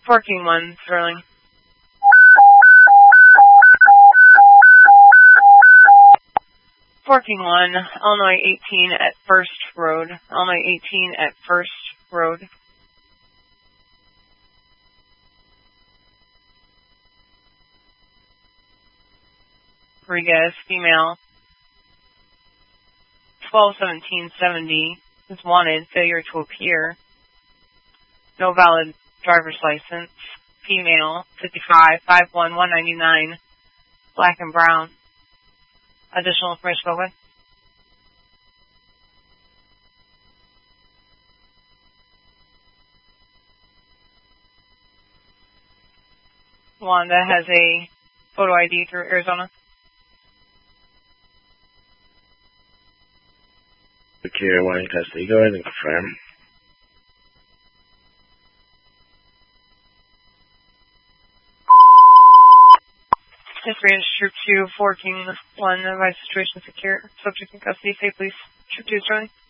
Parking 1, Sterling. Parking 1, Illinois 18 at First Road. Illinois 18 at First Road. Rodriguez, female. 121770 is wanted. Failure to appear. No valid driver's license. Female, 55, 5'1", 199, black and brown. Additional information, go ahead. Wanda has a photo ID through Arizona. Okay, one in custody. Go ahead and confirm. History is Troop 2, 14-1, advice situation secure. Subject in custody, say please. Troop 2, Sterling.